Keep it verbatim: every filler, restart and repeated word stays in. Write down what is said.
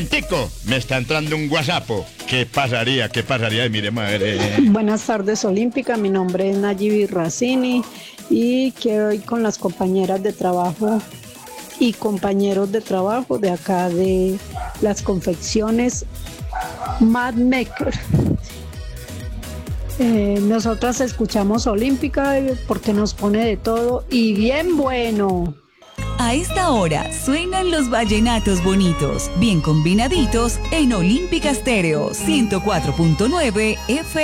Tico, me está entrando un WhatsApp. ¿Qué pasaría? ¿Qué pasaría? Mire, madre. Buenas tardes, Olímpica. Mi nombre es Nayibi Racini y quiero ir con las compañeras de trabajo y compañeros de trabajo de acá de las confecciones Mad Maker. Eh, nosotras escuchamos Olímpica porque nos pone de todo y bien bueno. A esta hora suenan los vallenatos bonitos, bien combinaditos en Olímpica Estéreo ciento cuatro punto nueve F M.